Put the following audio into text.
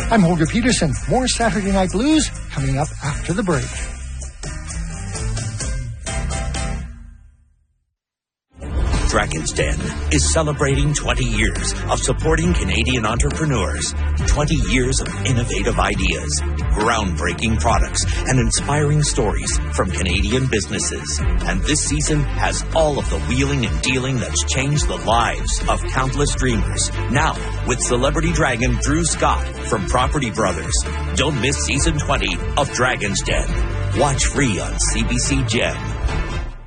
I'm Holger Peterson. More Saturday Night Blues coming up after the break. Dragon's Den is celebrating 20 years of supporting Canadian entrepreneurs, 20 years of innovative ideas, groundbreaking products, and inspiring stories from Canadian businesses. And this season has all of the wheeling and dealing that's changed the lives of countless dreamers. Now, with celebrity dragon Drew Scott from Property Brothers. Don't miss season 20 of Dragon's Den. Watch free on CBC Gem.